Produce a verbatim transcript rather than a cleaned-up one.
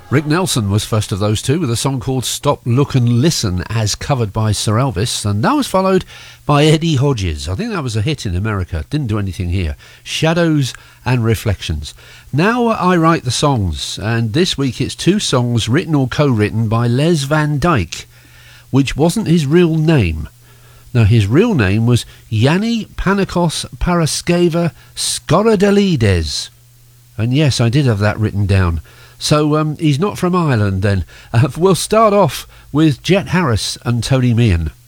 Rick Nelson was first of those two with a song called Stop, Look and Listen, as covered by Sir Elvis, and that was followed by Eddie Hodges. I think that was a hit in America, didn't do anything here. Shadows and Reflections. Now I write the songs, and this week it's two songs written or co-written by Les Van Dyke, which wasn't his real name. Now his real name was Yanni Panikos Paraskeva Skorodelides. And yes, I did have that written down. So um, he's not from Ireland then. Uh, we'll start off with Jet Harris and Tony Meehan.